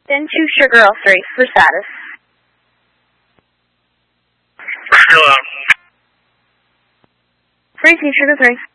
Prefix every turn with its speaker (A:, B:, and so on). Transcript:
A: into Sugar 03 for status.
B: Hello.
A: Freezing Sugar 3.